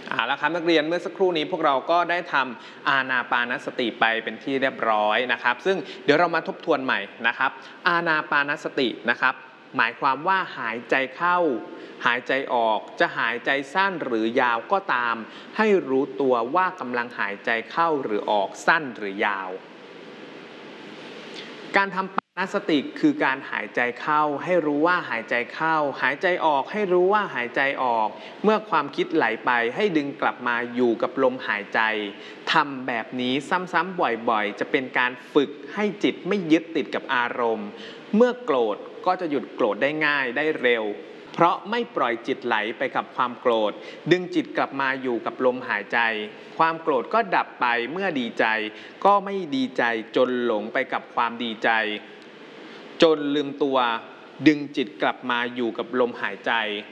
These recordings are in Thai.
แล้วครับนักเรียนเมื่อสักครู่นี้พวกเราก็ได้ทำอานาปานสติไปเป็นที่เรียบร้อยนะครับซึ่งเดี๋ยวเรามาทบทวนใหม่นะครับอานาปานสตินะครับหมายความว่าหายใจเข้าหายใจออกจะหายใจสั้นหรือยาวก็ตามให้รู้ตัวว่ากำลังหายใจเข้าหรือออกสั้นหรือยาวการทำปานสติคือการหายใจเข้าให้รู้ว่าหายใจเข้าหายใจออกให้รู้ว่าหายใจออกเมื่อความคิดไหลไปให้ดึงกลับมาอยู่กับลมหายใจทำแบบนี้ซ้ำๆบ่อยๆจะเป็นการฝึกให้จิตไม่ยึดติดกับอารมณ์เมื่อโกรธก็จะหยุดโกรธได้ง่ายได้เร็วเพราะไม่ปล่อยจิตไหลไปกับความโกรธดึงจิตกลับมาอยู่กับลมหายใจความโกรธก็ดับไปเมื่อดีใจก็ไม่ดีใจจนหลงไปกับความดีใจจนลืมตัวดึงจิตกลับมาอยู่กับลมหายใจ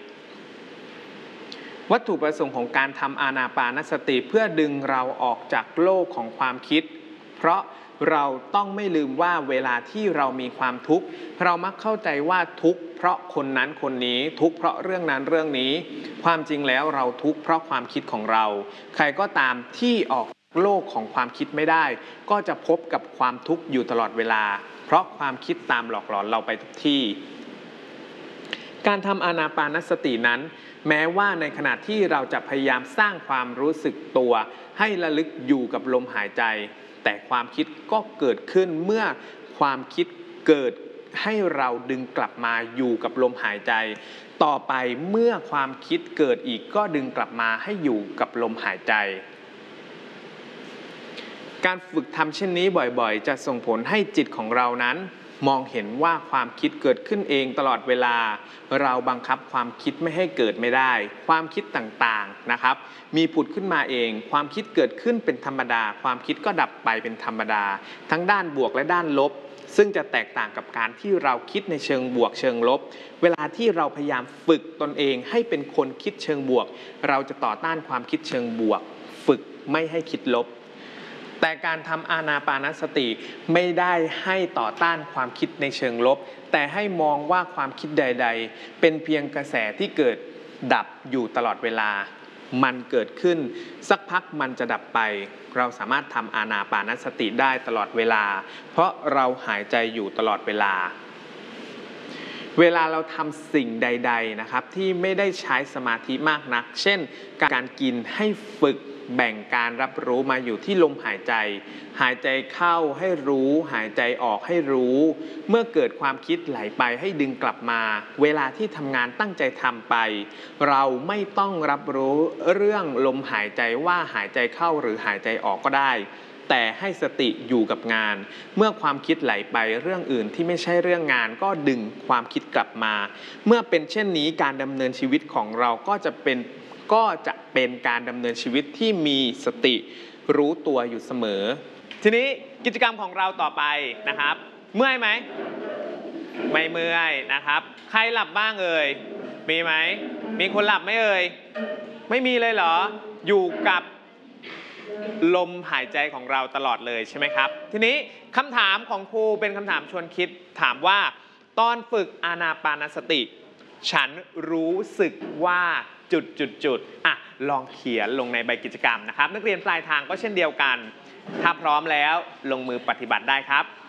วัตถุประสงค์ของการทำอานาปานสติเพื่อดึงเราออกจากโลกของความคิดเพราะเราต้องไม่ลืมว่าเวลาที่เรามีความทุกข์เรามักเข้าใจว่าทุกข์เพราะคนนั้นคนนี้ทุกข์เพราะเรื่องนั้นเรื่องนี้ความจริงแล้วเราทุกข์เพราะความคิดของเราใครก็ตามที่ออกโลกของความคิดไม่ได้ก็จะพบกับความทุกข์อยู่ตลอดเวลาเพราะความคิดตามหลอกหลอนเราไปทุกที่การทำอานาปานสตินั้นแม้ว่าในขณะที่เราจะพยายามสร้างความรู้สึกตัวให้ระลึกอยู่กับลมหายใจแต่ความคิดก็เกิดขึ้นเมื่อความคิดเกิดให้เราดึงกลับมาอยู่กับลมหายใจต่อไปเมื่อความคิดเกิดอีกก็ดึงกลับมาให้อยู่กับลมหายใจการฝึกทำเช่นนี้บ่อยๆจะส่งผลให้จิตของเรานั้นมองเห็นว่าความคิดเกิดขึ้นเองตลอดเวลาเราบังคับความคิดไม่ให้เกิดไม่ได้ความคิดต่างๆนะครับมีผุดขึ้นมาเองความคิดเกิดขึ้นเป็นธรรมดาความคิดก็ดับไปเป็นธรรมดาทั้งด้านบวกและด้านลบซึ่งจะแตกต่างกับการที่เราคิดในเชิงบวกเชิงลบเวลาที่เราพยายามฝึกตนเองให้เป็นคนคิดเชิงบวกเราจะต่อต้านความคิดเชิงบวกฝึกไม่ให้คิดลบแต่การทำอานาปานสติไม่ได้ให้ต่อต้านความคิดในเชิงลบแต่ให้มองว่าความคิดใดๆเป็นเพียงกระแสที่เกิดดับอยู่ตลอดเวลามันเกิดขึ้นสักพักมันจะดับไปเราสามารถทำอานาปานสติได้ตลอดเวลาเพราะเราหายใจอยู่ตลอดเวลาเวลาเราทำสิ่งใดๆนะครับที่ไม่ได้ใช้สมาธิมากนักเช่นการกินให้ฝึกแบ่งการรับรู้มาอยู่ที่ลมหายใจหายใจเข้าให้รู้หายใจออกให้รู้เมื่อเกิดความคิดไหลไปให้ดึงกลับมาเวลาที่ทำงานตั้งใจทำไปเราไม่ต้องรับรู้เรื่องลมหายใจว่าหายใจเข้าหรือหายใจออกก็ได้แต่ให้สติอยู่กับงานเมื่อความคิดไหลไปเรื่องอื่นที่ไม่ใช่เรื่องงานก็ดึงความคิดกลับมาเมื่อเป็นเช่นนี้การดำเนินชีวิตของเราก็จะเป็นการดำเนินชีวิตที่มีสติรู้ตัวอยู่เสมอทีนี้กิจกรรมของเราต่อไปนะครับเมื่อยไหมไม่เมื่อยนะครับใครหลับบ้างเอ่ยมีไหมมีคนหลับไหมเอ่ยไม่มีเลยเหรออยู่กับลมหายใจของเราตลอดเลยใช่ไหมครับทีนี้คำถามของครูเป็นคำถามชวนคิดถามว่าตอนฝึกอานาปานสติฉันรู้สึกว่าอ่ะลองเขียนลงในใบกิจกรรมนะครับนักเรียนปลายทางก็เช่นเดียวกันถ้าพร้อมแล้วลงมือปฏิบัติได้ครับ